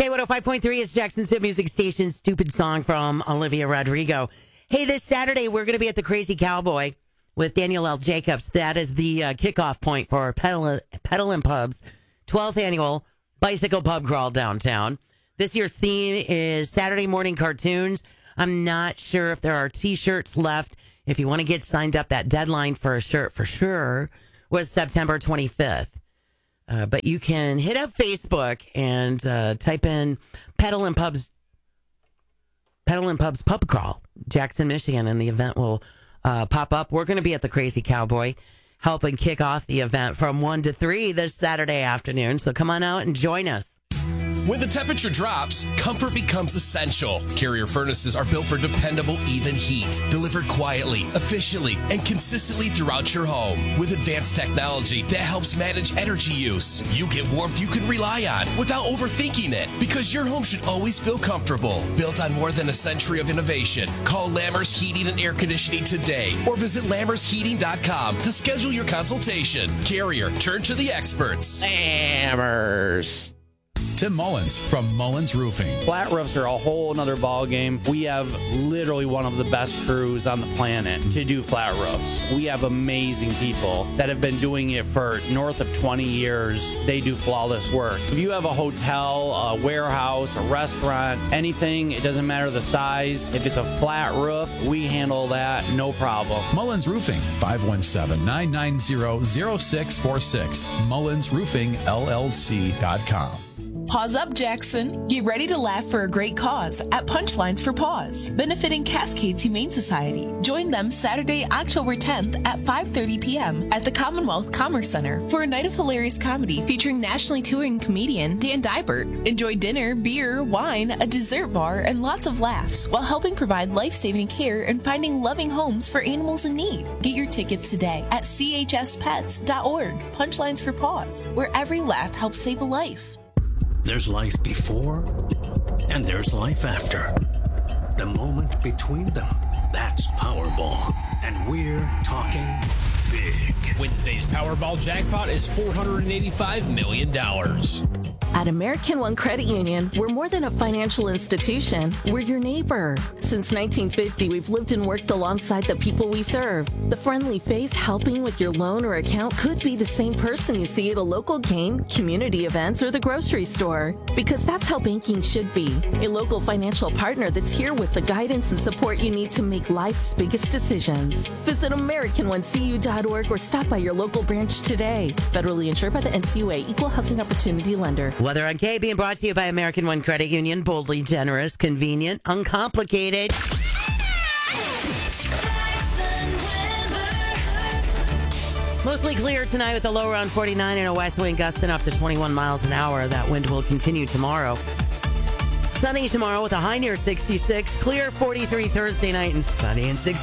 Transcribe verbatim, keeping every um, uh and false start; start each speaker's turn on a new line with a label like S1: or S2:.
S1: K one oh five point three is Jackson's hit music station. Stupid song from Olivia Rodrigo. Hey, this Saturday, we're going to be at the Crazy Cowboy with Daniel L. Jacobs. That is the uh, kickoff point for Pedal, Pedal and Pub's twelfth annual bicycle pub crawl downtown. This year's theme is Saturday morning cartoons. I'm not sure if there are T-shirts left. If you want to get signed up, that deadline for a shirt for sure was September twenty-fifth. Uh, but you can hit up Facebook and uh, type in Pedal and Pub's Pedal and Pub's Pub Crawl, Jackson, Michigan, and the event will uh, pop up. We're going to be at the Crazy Cowboy helping kick off the event from one to three this Saturday afternoon. So come on out and join us.
S2: When the temperature drops, comfort becomes essential. Carrier furnaces are built for dependable, even heat, delivered quietly, efficiently, and consistently throughout your home. With advanced technology that helps manage energy use, you get warmth you can rely on without overthinking it, because your home should always feel comfortable. Built on more than a century of innovation, call Lammers Heating and Air Conditioning today or visit lammers heating dot com to schedule your consultation. Carrier, turn to the experts.
S3: Lammers.
S4: Tim Mullins from Mullins Roofing.
S3: Flat roofs are a whole nother ball game. We have literally one of the best crews on the planet to do flat roofs. We have amazing people that have been doing it for north of twenty years. They do flawless work. If you have a hotel, a warehouse, a restaurant, anything, it doesn't matter the size. If it's a flat roof, we handle that, no problem.
S4: Mullins Roofing, five one seven, nine nine zero, zero six four six. Mullins Roofing L L C dot com.
S5: Pause up, Jackson. Get ready to laugh for a great cause at Punchlines for Paws, benefiting Cascades Humane Society. Join them Saturday, October tenth at five thirty p.m. at the Commonwealth Commerce Center for a night of hilarious comedy featuring nationally touring comedian Dan Dybert. Enjoy dinner, beer, wine, a dessert bar, and lots of laughs while helping provide life-saving care and finding loving homes for animals in need. Get your tickets today at c h s pets dot org. Punchlines for Paws, where every laugh helps save a life.
S6: There's life before, and there's life after. The moment between them, that's Powerball. And we're talking big.
S7: Wednesday's Powerball jackpot is four hundred eighty-five million dollars.
S8: At American One Credit Union, we're more than a financial institution. We're your neighbor. Since nineteen fifty, we've lived and worked alongside the people we serve. The friendly face helping with your loan or account could be the same person you see at a local game, community events, or the grocery store. Because that's how banking should be. A local financial partner that's here with the guidance and support you need to make life's biggest decisions. Visit American One C U dot org or stop by your local branch today. Federally insured by the N C U A, Equal Housing Opportunity Lender.
S1: Weather on K being brought to you by American One Credit Union. Boldly generous, convenient, uncomplicated. Mostly clear tonight with a low around forty-nine and a west wind gusting up to twenty-one miles an hour. That wind will continue tomorrow. Sunny tomorrow with a high near sixty-six. Clear forty-three Thursday night and sunny and sixty.